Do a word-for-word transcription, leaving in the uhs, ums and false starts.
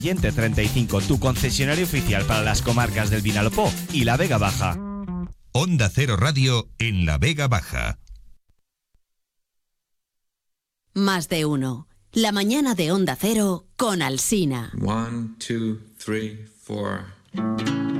Yente treinta y cinco, tu concesionario oficial para las comarcas del Vinalopó y la Vega Baja. Onda Cero Radio en la Vega Baja. Más de uno. La mañana de Onda Cero con Alsina. One, two, three, four.